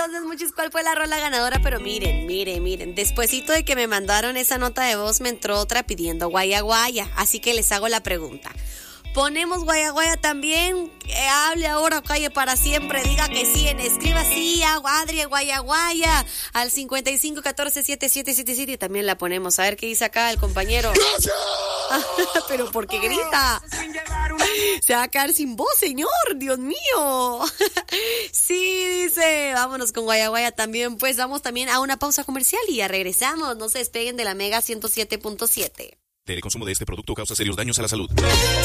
entonces, muchos, ¿cuál fue la rola ganadora? Pero miren, despuesito de que me mandaron esa nota de voz, me entró otra pidiendo Guaya Guaya. Así que les hago la pregunta. ¿Ponemos Guaya Guaya también? Hable ahora, calle para siempre. Diga que sí, escriba sí, Adri Guaya Guaya al 55147777 y también la ponemos. A ver qué dice acá el compañero. ¡Gracias! Pero ¿por qué grita? Se va a quedar sin voz, señor. Dios mío. Sí, dice. Vámonos con Guaya Guaya también. Pues vamos también a una pausa comercial y ya regresamos. No se despeguen de la Mega 107.7. El consumo de este producto causa serios daños a la salud.